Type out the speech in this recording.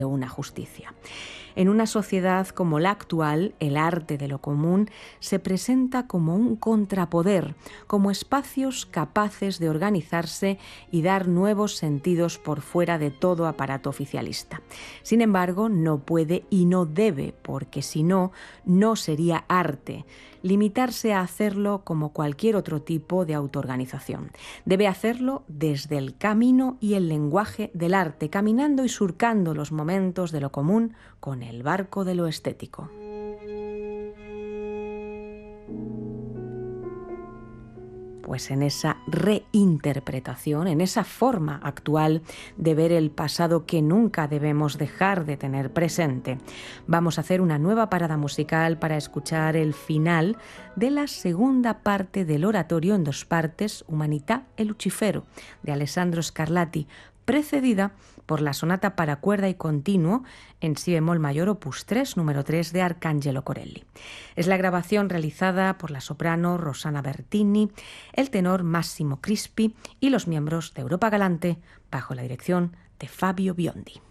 una justicia. En una sociedad como la actual, el arte de lo común se presenta como un contrapoder, como espacios capaces de organizarse y dar nuevos sentidos por fuera de todo aparato oficialista. Sin embargo, no puede y no debe, porque si no, no sería arte, limitarse a hacerlo como cualquier otro tipo de autoorganización. Debe hacerlo desde el camino y el lenguaje del arte, caminando y surcando los momentos de lo común con el barco de lo estético. Pues en esa reinterpretación, en esa forma actual de ver el pasado que nunca debemos dejar de tener presente, vamos a hacer una nueva parada musical para escuchar el final de la segunda parte del oratorio en dos partes, Humanità e Lucifero, de Alessandro Scarlatti, precedida por la sonata para cuerda y continuo en si bemol mayor opus 3, número 3 de Arcangelo Corelli. Es la grabación realizada por la soprano Rossana Bertini, el tenor Massimo Crispi y los miembros de Europa Galante bajo la dirección de Fabio Biondi.